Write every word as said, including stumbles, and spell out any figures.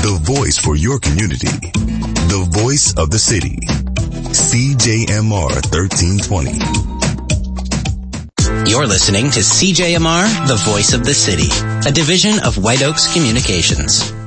The voice for your community. The voice of the city. C J M R thirteen twenty. You're listening to C J M R, the voice of the city, a division of White Oaks Communications.